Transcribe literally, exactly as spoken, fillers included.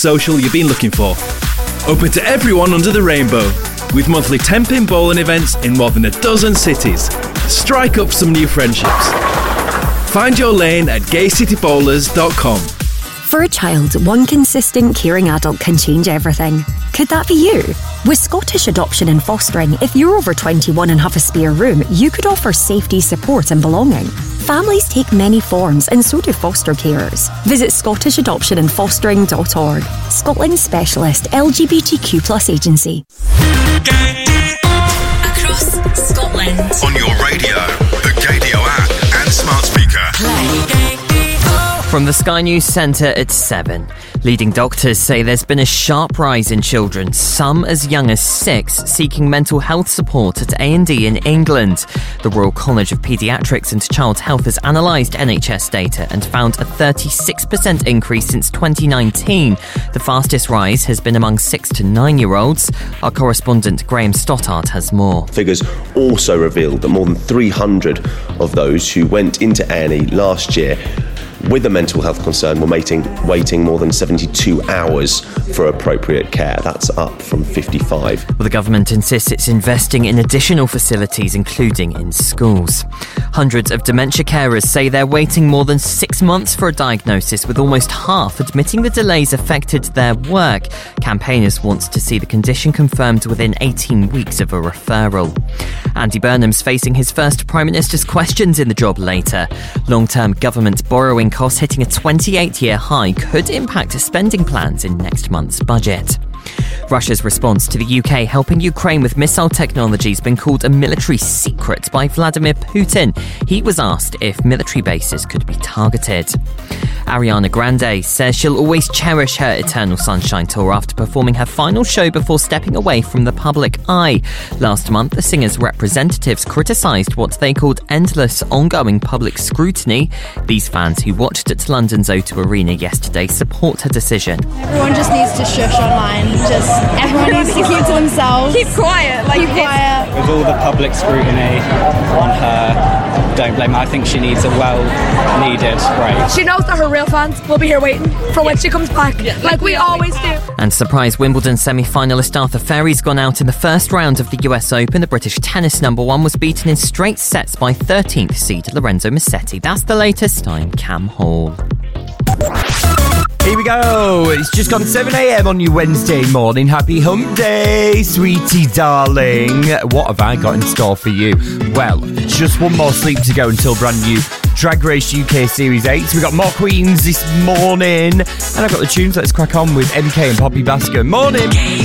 social you've been looking for. Open to everyone under the rainbow, with monthly ten-pin bowling events in more than a dozen cities. Strike up some new friendships. Find your lane at gay city bowlers dot com. For a child, one consistent, caring adult can change everything. Could that be you? With Scottish Adoption and Fostering, if you're over twenty-one and have a spare room, you could offer safety, support and belonging. Families take many forms, and so do foster carers. Visit scottish adoption and fostering dot org. Scotland's specialist L G B T Q plus agency. Across Scotland. On your radio, the Gadio app and smart speaker. Play. From the Sky News Centre at seven. Leading doctors say there's been a sharp rise in children, some as young as six, seeking mental health support at A and D in England. The Royal College of Paediatrics and Child Health has analysed N H S data and found a thirty-six percent increase since twenty nineteen. The fastest rise has been among six to nine-year-olds. Our correspondent Graham Stottard has more. Figures also revealed that more than three hundred of those who went into A and E last year with a mental health concern were waiting, waiting more than seventy-two hours for appropriate care. That's up from fifty-five. Well, the government insists it's investing in additional facilities, including in schools. Hundreds of dementia carers say they're waiting more than six months for a diagnosis, with almost half admitting the delays affected their work. Campaigners want to see the condition confirmed within eighteen weeks of a referral. Andy Burnham's facing his first Prime Minister's questions in the job later. Long-term government borrowing costs hitting a twenty-eight-year high could impact spending plans in next month's budget. Russia's response to the U K helping Ukraine with missile technology has been called a military secret by Vladimir Putin. He was asked if military bases could be targeted. Ariana Grande says she'll always cherish her Eternal Sunshine tour after performing her final show before stepping away from the public eye. Last month, the singer's representatives criticised what they called endless, ongoing public scrutiny. These fans who watched at London's O two Arena yesterday support her decision. Everyone just needs to shush online. Just everyone needs to keep to themselves. Keep quiet. Like keep quiet. With all the public scrutiny on her, don't blame her. I think she needs a well-needed break. She knows that her real fans will be here waiting for when she comes back, yeah. like we always do. And surprise Wimbledon semi-finalist Arthur Ferry's gone out in the first round of the U S Open. The British tennis number one was beaten in straight sets by thirteenth seed Lorenzo Musetti. That's the latest. I'm Cam Hall. Here we go. It's just gone seven a.m. on your Wednesday morning. Happy hump day, sweetie darling. What have I got in store for you? Well, just one more sleep to go until brand new Drag Race U K Series eight. So we got more queens this morning. And I've got the tunes. Let's crack on with M K and Poppy Basker. Morning.